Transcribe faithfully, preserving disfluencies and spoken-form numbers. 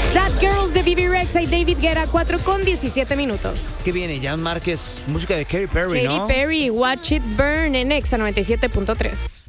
Sad Girls de Bibi Rexha y David Guetta, cuatro con diecisiete minutos. ¿Qué viene? Jan Márquez, música de Katy Perry, Katy ¿no? Perry, Watch It Burn en Exa noventa y siete punto tres.